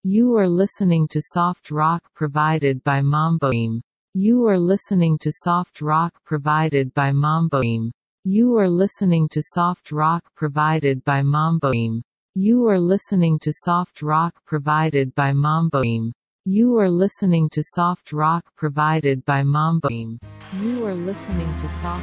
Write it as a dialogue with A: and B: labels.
A: You are listening to soft rock provided by Mamboim. You are listening to soft rock provided by Mamboim. You are listening to soft rock provided by Mamboim. You are listening to soft rock provided by Mamboim. You are listening to soft rock provided by Mamboim. You are listening to soft